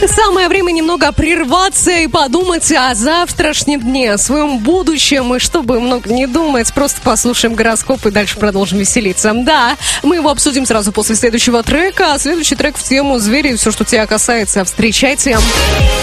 Самое время немного прерваться и подумать о завтрашнем дне, о своем будущем. И чтобы много не думать, просто послушаем гороскоп и дальше продолжим веселиться. Да, мы его обсудим сразу после следующего трека. А следующий трек в тему «Звери» и все, что тебя касается. Встречайте.